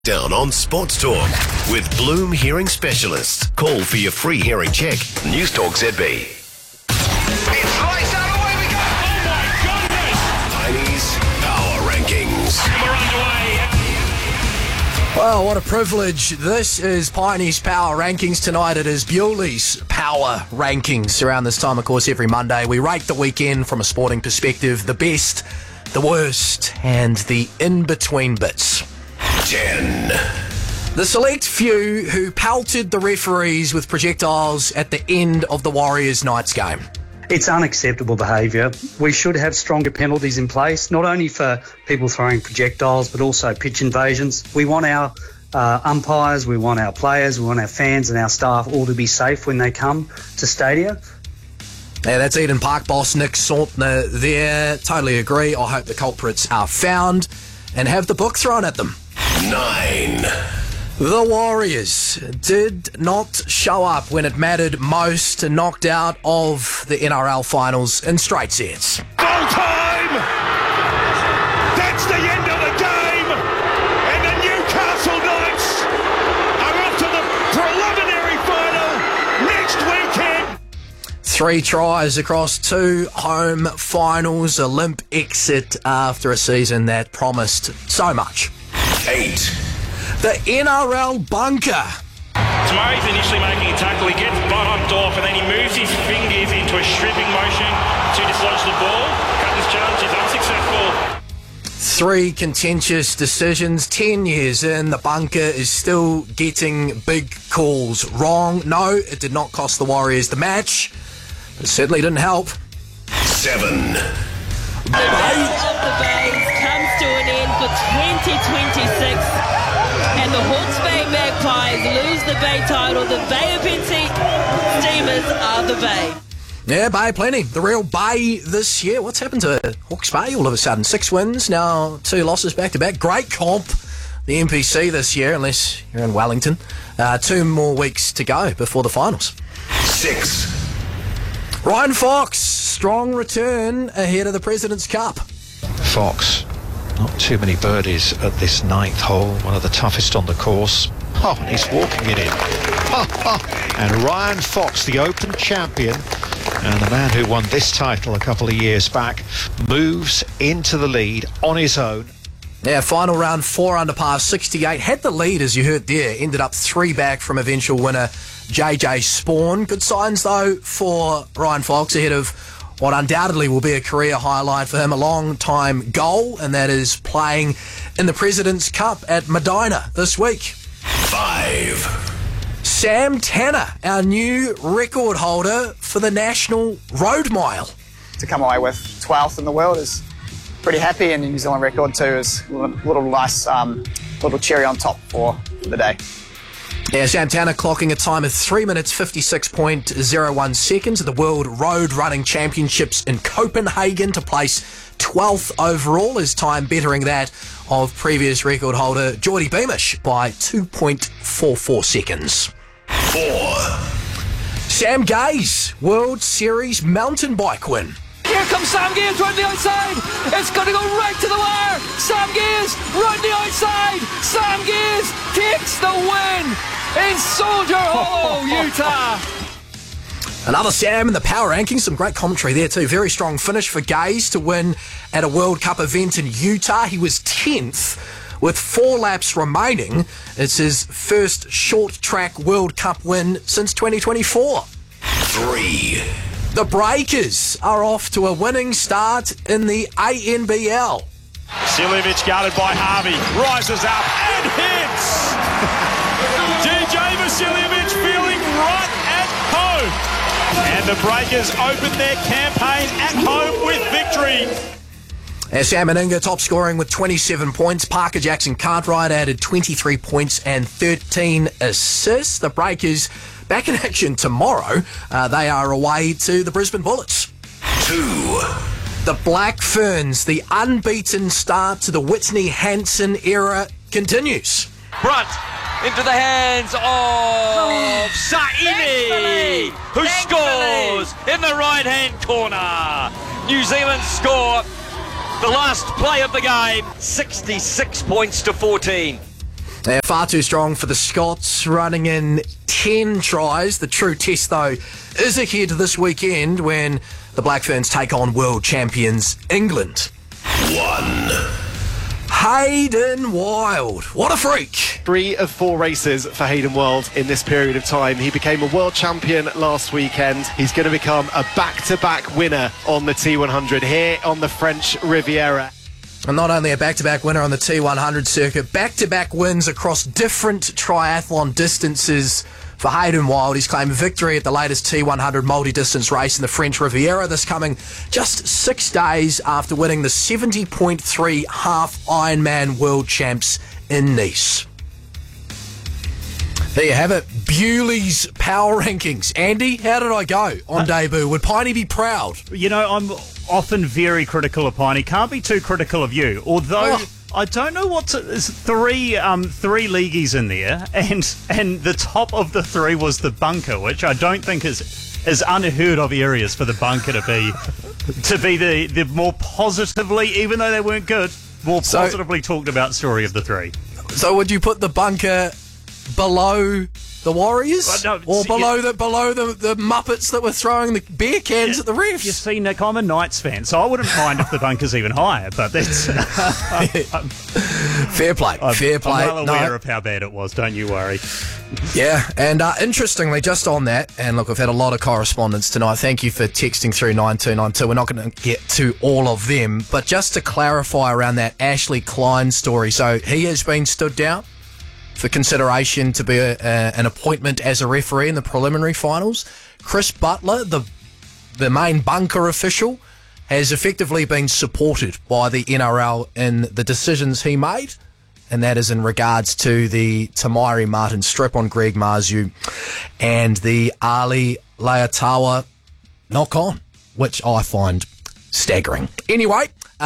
Down on Sports Talk with Bloom Hearing Specialists. Call for your free hearing check. News Talk ZB. It's lights out, away we go! Oh my goodness! Tiny's Power Rankings. And we're underway. Well, what a privilege. This is Piney's Power Rankings. Tonight it is Bewley's Power Rankings. Around this time, of course, every Monday, we rate the weekend from a sporting perspective, the best, the worst, and the in-between bits. 10. The select few who pelted the referees with projectiles at the end of the Warriors Knights game. It's unacceptable behaviour. We should have stronger penalties in place, not only for people throwing projectiles, but also pitch invasions. We want our umpires, we want our players, we want our fans and our staff all to be safe when they come to stadia. Yeah, that's Eden Park boss Nick Saltner there. Totally agree. I hope the culprits are found and have the book thrown at them. 9. The Warriors did not show up when it mattered most and knocked out of the NRL finals in straight sets. Full time! That's the end of the game! And the Newcastle Knights are off to the preliminary final next weekend! 3 tries across 2 home finals, a limp exit after a season that promised so much. 8. The NRL bunker. Murray's initially making a tackle, he gets bumped off and then he moves his fingers into a stripping motion to dislodge the ball. Captain's challenge is unsuccessful. 3 contentious decisions. 10 years in, the bunker is still getting big calls wrong. No, it did not cost the Warriors the match. It certainly didn't help. 7. The Battle of the Bays comes to an end for 2026 and the Hawke's Bay Magpies lose the Bay title. The Bay of Plenty Steamers are the Bay. Yeah, Bay Plenty. The real Bay this year. What's happened to Hawke's Bay all of a sudden? 6 wins, now 2 losses back-to-back. Great comp, the NPC this year, unless you're in Wellington. 2 more weeks to go before the finals. 6. Ryan Fox, strong return ahead of the President's Cup. Fox, not too many birdies at this 9th hole, one of the toughest on the course. Oh, and he's walking it in. And Ryan Fox, the Open champion, and the man who won this title a couple of years back, moves into the lead on his own. Yeah, final round, 4 under par, 68. Had the lead, as you heard there. Ended up 3 back from eventual winner JJ Spawn. Good signs, though, for Ryan Fox ahead of what undoubtedly will be a career highlight for him, a long-time goal, and that is playing in the President's Cup at Medina this week. 5. Sam Tanner, our new record holder for the National Road Mile. To come away with 12th in the world is pretty happy, and the New Zealand record too is a little nice little cherry on top for the day. Yeah, Sam Tanner clocking a time of 3 minutes 56.01 seconds at the World Road Running Championships in Copenhagen to place 12th overall. His time bettering that of previous record holder Geordie Beamish by 2.44 seconds. 4. Sam Gaze, World Series mountain bike win. Here comes Sam Gaze right the outside. It's going to go right to the wire. Sam Gaze right the outside. Sam Gaze takes the win in Soldier Hollow, Utah. Another Sam in the power rankings. Some great commentary there too. Very strong finish for Gaze to win at a World Cup event in Utah. He was 10th with 4 laps remaining. It's his first short track World Cup win since 2024. 3. The Breakers are off to a winning start in the ANBL. Siljevic guarded by Harvey, rises up and hits! DJ Vasiljevic feeling right at home. And the Breakers open their campaign at home with victory. As Sam Meninga top scoring with 27 points. Parker Jackson Cartwright added 23 points and 13 assists. The Breakers back in action tomorrow. They are away to the Brisbane Bullets. 2. The Black Ferns, the unbeaten start to the Whitney Hansen era continues. Brunt into the hands of Saini, who scores in the right-hand corner. New Zealand score the last play of the game, 66 points to 14. They're far too strong for the Scots, running in 10 tries. The true test, though, is ahead this weekend when the Black Ferns take on world champions England. 1. Hayden Wild. What a freak. 3 of 4 races for Hayden Wild in this period of time. He became a world champion last weekend. He's going to become a back-to-back winner on the T100 here on the French Riviera. And not only a back-to-back winner on the T100 circuit, back-to-back wins across different triathlon distances for Hayden Wild. He's claimed victory at the latest T100 multi-distance race in the French Riviera, this coming just 6 days after winning the 70.3 half Ironman World Champs in Nice. There you have it. Bewley's Power Rankings. Andy, how did I go on debut? Would Piney be proud? You know, I'm often very critical of Piney. Can't be too critical of you. Although I don't know there's three leagueies in there, and the top of the 3 was the bunker, which I don't think is unheard of areas for the bunker to be the more positively, even though they weren't good, more positively talked about story of the 3. So would you put the bunker below the Warriors, or below the Muppets that were throwing the beer cans at the refs? You see, Nick, I'm a Knights fan, so I wouldn't mind if the bunker's even higher. But that's fair play. Fair play. I'm well aware of how bad it was. Don't you worry. Yeah, and interestingly, just on that, and look, I've had a lot of correspondence tonight. Thank you for texting through 9292. We're not going to get to all of them, but just to clarify around that Ashley Klein story. So he has been stood down for consideration to be an appointment as a referee in the preliminary finals. Chris Butler, the main bunker official, has effectively been supported by the NRL in the decisions he made, and that is in regards to the Tamari Martin strip on Greg Marzu and the Ali Leatawa knock-on, which I find staggering. Anyway,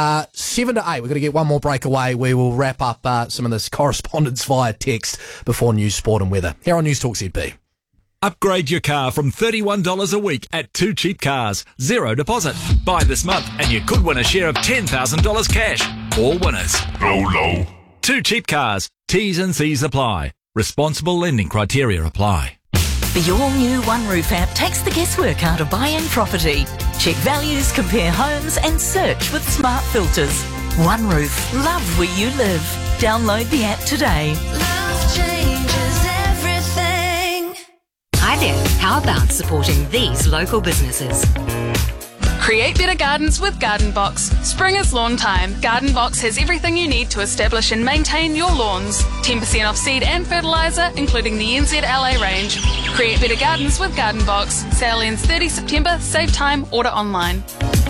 7 to 8. We're going to get one more break away. We will wrap up some of this correspondence via text before news, sport and weather. Here on News Talk ZB. Upgrade your car from $31 a week at 2 Cheap Cars. 0 deposit. Buy this month and you could win a share of $10,000 cash. All winners. Low. 2 Cheap Cars. T's and C's apply. Responsible lending criteria apply. The all-new One Roof app takes the guesswork out of buying property. Check values, compare homes and search with smart filters. One Roof. Love where you live. Download the app today. Love changes everything. Hi there. How about supporting these local businesses? Create better gardens with Garden Box. Spring is lawn time. Garden Box has everything you need to establish and maintain your lawns. 10% off seed and fertiliser, including the NZLA range. Create better gardens with Garden Box. Sale ends 30 September. Save time. Order online.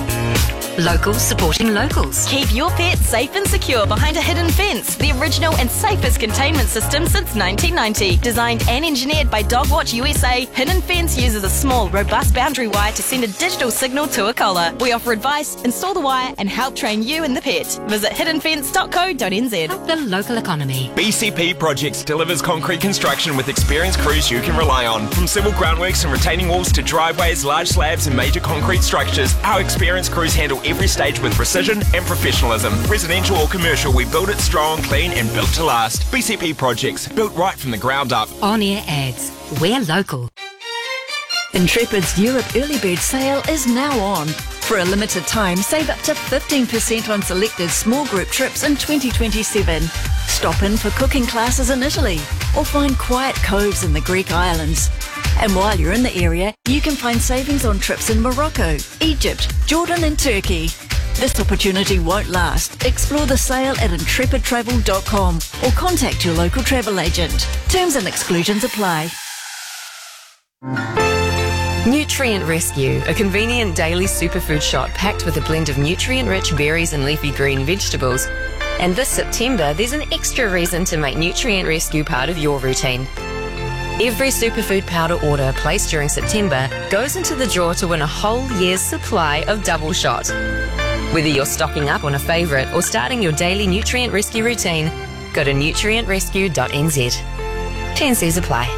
Locals supporting locals. Keep your pets safe and secure behind a hidden fence. The original and safest containment system since 1990. Designed and engineered by Dogwatch USA, Hidden Fence uses a small, robust boundary wire to send a digital signal to a collar. We offer advice, install the wire, and help train you and the pet. Visit hiddenfence.co.nz. Help the local economy. BCP Projects delivers concrete construction with experienced crews you can rely on. From civil groundworks and retaining walls to driveways, large slabs, and major concrete structures, our experienced crews handle every stage with precision and professionalism. Residential or commercial, we build it strong, clean and built to last. BCP Projects, built right from the ground up. On-air ads. We're local. Intrepid's Europe Early Bird Sale is now on. For a limited time, save up to 15% on selected small group trips in 2027. Stop in for cooking classes in Italy or find quiet coves in the Greek islands. And while you're in the area, you can find savings on trips in Morocco, Egypt, Jordan and Turkey. This opportunity won't last. Explore the sale at intrepidtravel.com or contact your local travel agent. Terms and exclusions apply. Nutrient Rescue, a convenient daily superfood shot packed with a blend of nutrient-rich berries and leafy green vegetables. And this September, there's an extra reason to make Nutrient Rescue part of your routine. Every superfood powder order placed during September goes into the draw to win a whole year's supply of Double Shot. Whether you're stocking up on a favourite or starting your daily Nutrient Rescue routine, go to nutrientrescue.nz. T&Cs apply.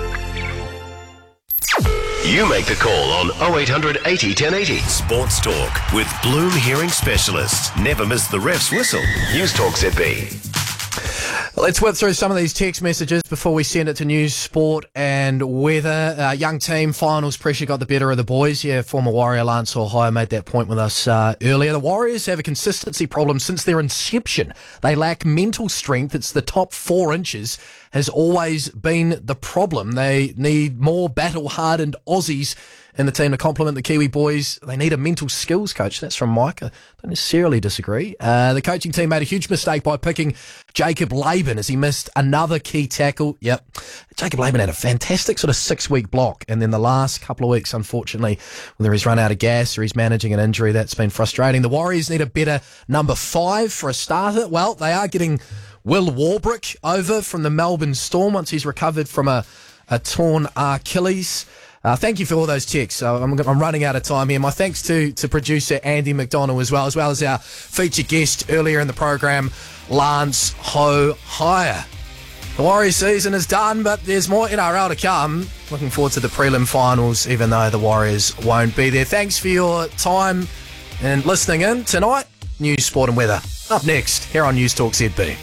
You make the call on 0800 80 1080. Sports Talk with Bloom Hearing Specialists. Never miss the ref's whistle. News Talk ZB. Let's whip through some of these text messages before we send it to news, sport and weather. Young team, finals pressure got the better of the boys. Yeah, former Warrior Lance Ohio made that point with us earlier. The Warriors have a consistency problem since their inception. They lack mental strength. It's the top 4 inches has always been the problem. They need more battle-hardened Aussies in the team to complement the Kiwi boys. They need a mental skills coach. That's from Mike. I don't necessarily disagree. The coaching team made a huge mistake by picking Jacob Laban as he missed another key tackle. Yep. Jacob Laban had a fantastic sort of 6-week block, and then the last couple of weeks, unfortunately, whether he's run out of gas or he's managing an injury, that's been frustrating. The Warriors need a better number 5 for a starter. Well, they are getting Will Warbrick over from the Melbourne Storm once he's recovered from a torn Achilles. Thank you for all those texts. I'm running out of time here. My thanks to producer Andy McDonald as well as our featured guest earlier in the program, Lance Ho-Hire. The Warriors season is done, but there's more NRL to come. Looking forward to the prelim finals, even though the Warriors won't be there. Thanks for your time and listening in tonight. News, sport and weather. Up next, here on News Talk ZB.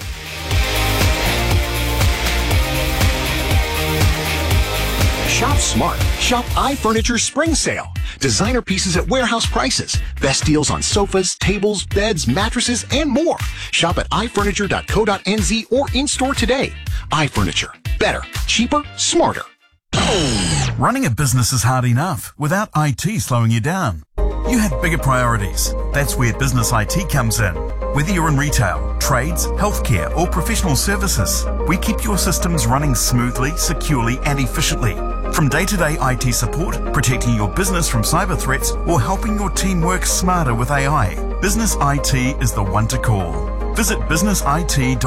Shop smart. Shop iFurniture Spring Sale. Designer pieces at warehouse prices. Best deals on sofas, tables, beds, mattresses, and more. Shop at ifurniture.co.nz or in-store today. iFurniture. Better, cheaper, smarter. Running a business is hard enough without IT slowing you down. You have bigger priorities. That's where Business IT comes in. Whether you're in retail, trades, healthcare, or professional services, we keep your systems running smoothly, securely, and efficiently. From day-to-day IT support, protecting your business from cyber threats, or helping your team work smarter with AI, Business IT is the one to call. Visit businessit.co.nz.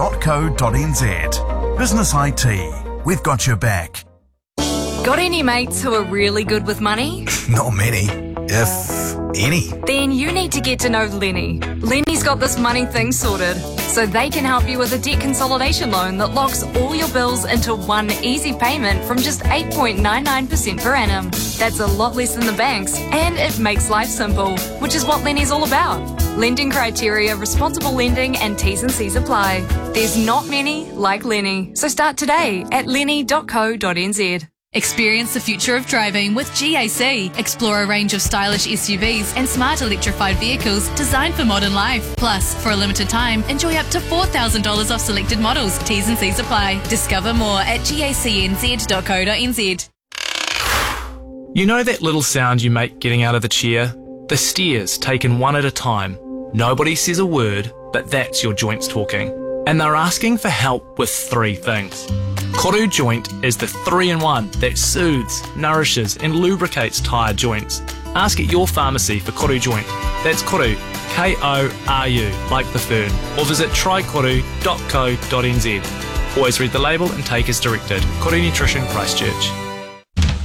Business IT. We've got your back. Got any mates who are really good with money? Not many, if any. Then you need to get to know Lenny. Lenny's got this money thing sorted, so they can help you with a debt consolidation loan that locks all your bills into one easy payment from just 8.99% per annum. That's a lot less than the banks, and it makes life simple, which is what Lenny's all about. Lending criteria, responsible lending, and T's and C's apply. There's not many like Lenny, so start today at lenny.co.nz. Experience the future of driving with GAC. Explore a range of stylish SUVs and smart electrified vehicles designed for modern life. Plus, for a limited time, enjoy up to $4,000 off selected models. T's and C's apply. Discover more at gacnz.co.nz. You know that little sound you make getting out of the chair? The steers taken one at a time. Nobody says a word, but that's your joints talking. And they're asking for help with 3 things. Koru Joint is the 3-in-1 that soothes, nourishes and lubricates tired joints. Ask at your pharmacy for Koru Joint. That's Koru, K-O-R-U, like the fern. Or visit trykoru.co.nz. Always read the label and take as directed. Koru Nutrition, Christchurch.